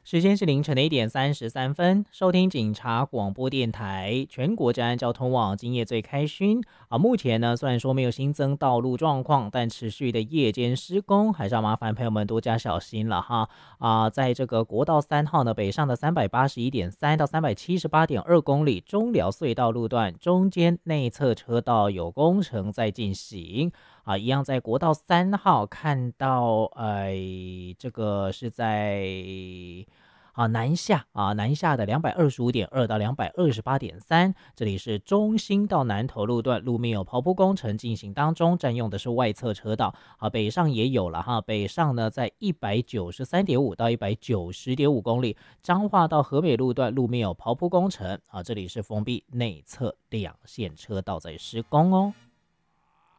时间是凌晨的1点33分，收听警察广播电台全国治安交通网，今夜最开勋啊。目前呢，虽然说没有新增道路状况，但持续的夜间施工，还是要麻烦朋友们多加小心了哈。在这个国道3号呢，北上的381.3到378.2公里中寮隧道路段，中间内侧车道有工程在进行。一样在国道3号看到，这个是在南下的225.2到228.3，这里是中兴到南投路段，路面有刨铺工程进行当中，占用的是外侧车道。北上也有了哈，北上呢在193.5到190.5公里，彰化到和美路段路面有刨铺工程这里是封闭内侧2线车道在施工哦。